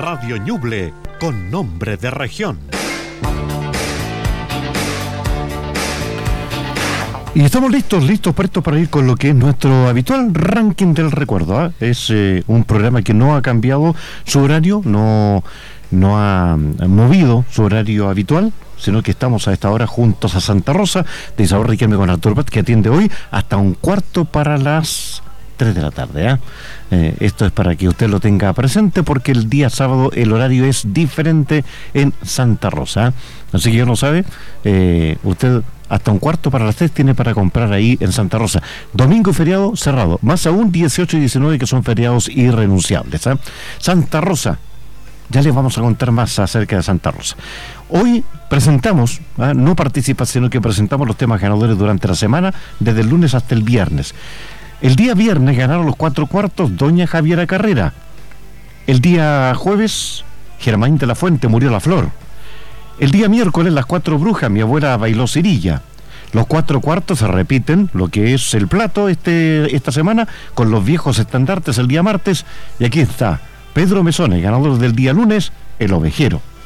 Radio Ñuble, con nombre de región. Y estamos listos para ir con lo que es nuestro habitual ranking del recuerdo, ¿eh? Es un programa que no ha cambiado su horario, no ha movido su horario habitual, sino que estamos a esta hora juntos a Santa Rosa, de Isabel Riquelme con Arturo Prat, que atiende hoy hasta 2:15 3 de la tarde. Esto es para que usted lo tenga presente, porque el día sábado el horario es diferente en Santa Rosa. Así que ya lo sabe, usted hasta 2:15 tiene para comprar ahí en Santa Rosa. Domingo y feriado cerrado, más aún 18 y 19 que son feriados irrenunciables. Santa Rosa, ya les vamos a contar más acerca de Santa Rosa. Hoy presentamos, no participas, sino que presentamos los temas ganadores durante la semana, desde el lunes hasta el viernes. El día viernes ganaron los 4/4 doña Javiera Carrera. El día jueves, Germán de la Fuente, Murió la Flor. El día miércoles, las 4 brujas, mi abuela bailó cirilla. Los 4/4 se repiten, lo que es el plato esta semana, con los viejos estandartes el día martes. Y aquí está Pedro Mesones, ganador del día lunes, El Ovejero.